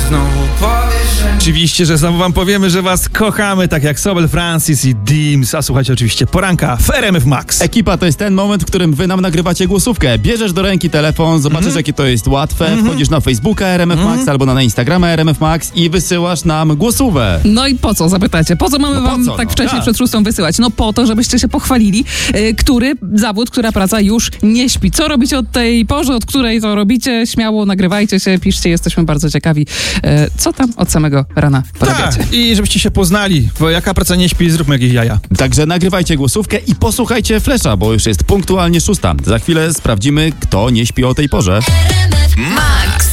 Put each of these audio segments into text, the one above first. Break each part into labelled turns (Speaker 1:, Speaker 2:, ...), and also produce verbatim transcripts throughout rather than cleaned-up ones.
Speaker 1: znowu powiesz, że...
Speaker 2: Oczywiście, że znowu wam powiemy, że was kochamy, tak jak Sobel Francis i Dims. A słuchajcie oczywiście poranka w R M F Max.
Speaker 3: Ekipa to jest ten moment, w którym wy nam nagrywacie głosówkę. Bierzesz do ręki telefon, zobaczysz, mm-hmm. jakie to jest łatwe, mm-hmm. wchodzisz na Facebooka R M F Max mm-hmm. albo na Instagrama R M F Max i wysyłasz nam głosówę.
Speaker 4: No i po co, zapytacie? Po co mamy
Speaker 3: no po
Speaker 4: wam
Speaker 3: co,
Speaker 4: tak
Speaker 3: no,
Speaker 4: wcześnie
Speaker 3: tak.
Speaker 4: przed szóstą wysyłać? No po to, żebyście się pochwalili, yy, który zawód, która praca już nie śpi. Co robicie od tej porze, od której to robicie? Śmiało nagrywajcie się, piszcie, jesteśmy bardzo ciekawi, yy, co tam od samego rana porabiacie.
Speaker 2: Tak, i żebyście się poznali, bo jaka praca nie śpi, zróbmy jakieś jaja.
Speaker 3: Także nagrywajcie głosówkę i posłuchajcie Flesza, bo już jest punktualnie szósta. Za chwilę sprawdzimy, kto nie śpi o tej porze.
Speaker 5: Max.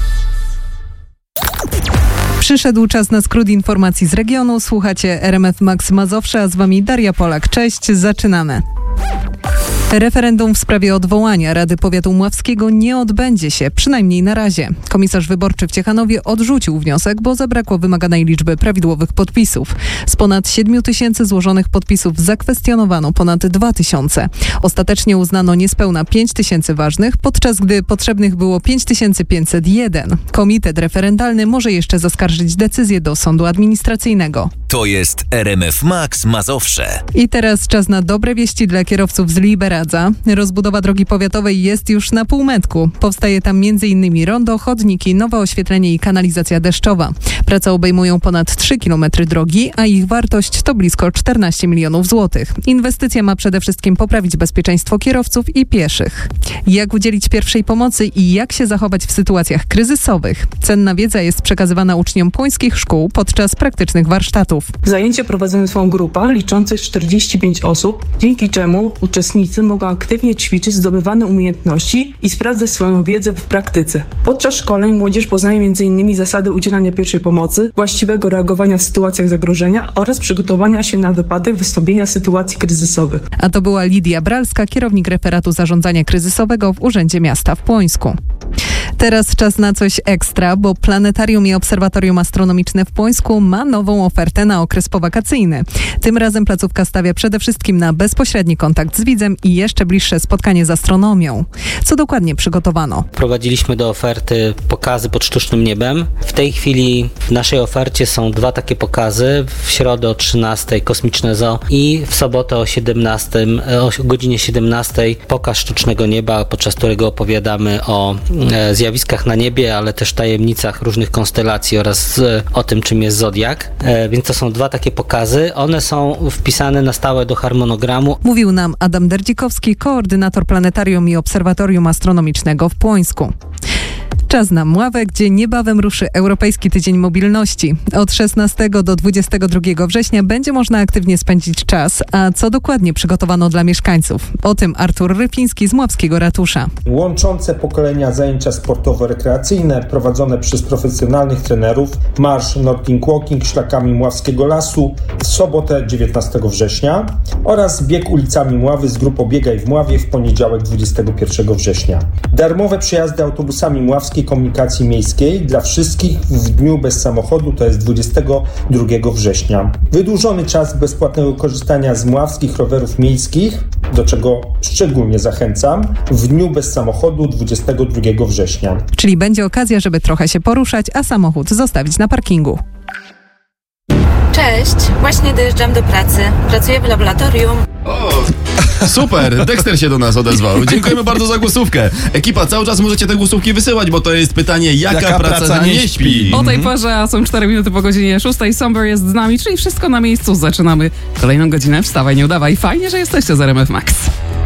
Speaker 6: Przyszedł czas na skrót informacji z regionu. Słuchacie R M F Max Mazowsze, a z wami Daria Polak. Cześć, zaczynamy. Referendum w sprawie odwołania Rady Powiatu Mławskiego nie odbędzie się, przynajmniej na razie. Komisarz wyborczy w Ciechanowie odrzucił wniosek, bo zabrakło wymaganej liczby prawidłowych podpisów. Z ponad siedmiu tysięcy złożonych podpisów zakwestionowano ponad dwa tysiące. Ostatecznie uznano niespełna pięć tysięcy ważnych, podczas gdy potrzebnych było pięć tysięcy pięćset jeden. Komitet referendalny może jeszcze zaskarżyć decyzję do sądu administracyjnego.
Speaker 5: To jest R M F Max Mazowsze.
Speaker 6: I teraz czas na dobre wieści dla kierowców z Liberadza. Rozbudowa drogi powiatowej jest już na półmetku. Powstaje tam między innymi rondo, chodniki, nowe oświetlenie i kanalizacja deszczowa. Prace obejmują ponad trzy kilometry drogi, a ich wartość to blisko czternaście milionów złotych. Inwestycja ma przede wszystkim poprawić bezpieczeństwo kierowców i pieszych. Jak udzielić pierwszej pomocy i jak się zachować w sytuacjach kryzysowych? Cenna wiedza jest przekazywana uczniom płońskich szkół podczas praktycznych warsztatów.
Speaker 7: Zajęcia prowadzone są w grupach liczących czterdzieści pięć osób, dzięki czemu uczestnicy mogą aktywnie ćwiczyć zdobywane umiejętności i sprawdzać swoją wiedzę w praktyce. Podczas szkoleń młodzież poznaje między innymi zasady udzielania pierwszej pomocy, właściwego reagowania w sytuacjach zagrożenia oraz przygotowania się na wypadek wystąpienia sytuacji kryzysowych.
Speaker 6: A to była Lidia Bralska, kierownik referatu zarządzania kryzysowego w Urzędzie Miasta w Płońsku. Teraz czas na coś ekstra, bo Planetarium i Obserwatorium Astronomiczne w Płońsku ma nową ofertę na okres powakacyjny. Tym razem placówka stawia przede wszystkim na bezpośredni kontakt z widzem i jeszcze bliższe spotkanie z astronomią. Co dokładnie przygotowano?
Speaker 8: Prowadziliśmy do oferty pokazy pod sztucznym niebem. W tej chwili w naszej ofercie są dwa takie pokazy. W środę o trzynastej Kosmiczne Zoo i w sobotę o siedemnastej, o godzinie siedemnastej pokaz sztucznego nieba, podczas którego opowiadamy o e, zjawiskach na niebie, ale też tajemnicach różnych konstelacji oraz e, o tym, czym jest zodiak. E, więc to są dwa takie pokazy. One są wpisane na stałe do harmonogramu.
Speaker 6: Mówił nam Adam Derdzikowski, koordynator Planetarium i Obserwatorium Astronomicznego w Płońsku. Czas na Mławę, gdzie niebawem ruszy Europejski Tydzień Mobilności. Od szesnastego do dwudziestego drugiego września będzie można aktywnie spędzić czas, a co dokładnie przygotowano dla mieszkańców? O tym Artur Rypiński z Mławskiego Ratusza.
Speaker 9: Łączące pokolenia zajęcia sportowo-rekreacyjne prowadzone przez profesjonalnych trenerów, marsz Nordic Walking szlakami Mławskiego Lasu w sobotę dziewiętnastego września oraz bieg ulicami Mławy z grupą Biegaj w Mławie w poniedziałek dwudziestego pierwszego września. Darmowe przejazdy autobusami Mławskiej Komunikacji Miejskiej dla wszystkich w dniu bez samochodu, to jest dwudziestego drugiego września. Wydłużony czas bezpłatnego korzystania z mławskich rowerów miejskich, do czego szczególnie zachęcam, w dniu bez samochodu dwudziestego drugiego września.
Speaker 6: Czyli będzie okazja, żeby trochę się poruszać, a samochód zostawić na parkingu.
Speaker 10: Cześć, właśnie dojeżdżam do pracy. Pracuję w laboratorium.
Speaker 3: O, super, Dexter się do nas odezwał. Dziękujemy bardzo za głosówkę. Ekipa, cały czas możecie te głosówki wysyłać, bo to jest pytanie, jaka, jaka praca, praca nie śpi?
Speaker 4: O tej porze, a są cztery minuty po godzinie szóstej. Somber jest z nami, czyli wszystko na miejscu. Zaczynamy kolejną godzinę. Wstawaj, nie udawaj. Fajnie, że jesteście z R M F Max.